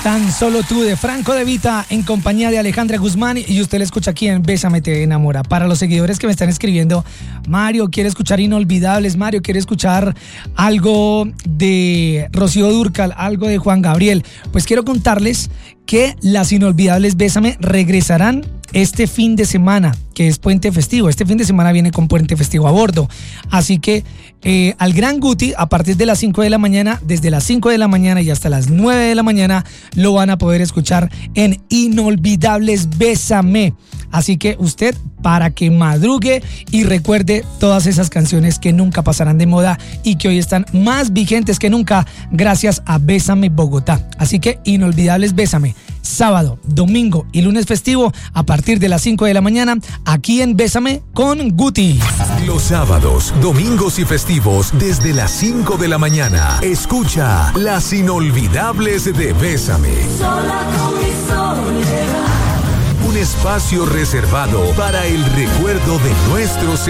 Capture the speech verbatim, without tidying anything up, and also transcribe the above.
Tan solo tú de Franco De Vita en compañía de Alejandra Guzmán y usted le escucha aquí en Bésame Te Enamora. Para los seguidores que me están escribiendo, Mario quiere escuchar Inolvidables, Mario quiere escuchar algo de Rocío Dúrcal, algo de Juan Gabriel. Pues quiero contarles que las Inolvidables Bésame regresarán este fin de semana, que es puente festivo. Este fin de semana viene con puente festivo a bordo. Así que eh, al Gran Guti, a partir de las cinco de la mañana, desde las cinco de la mañana y hasta las nueve de la mañana, lo van a poder escuchar en Inolvidables Bésame. Así que usted, para que madrugue y recuerde todas esas canciones que nunca pasarán de moda y que hoy están más vigentes que nunca gracias a Bésame Bogotá. Así que Inolvidables Bésame, sábado, domingo y lunes festivo a partir de las cinco de la mañana, aquí en Bésame con Guti. Los sábados, domingos y festivos desde las cinco de la mañana. Escucha las Inolvidables de Bésame. Sola con mi soledad. Un espacio reservado para el recuerdo de nuestros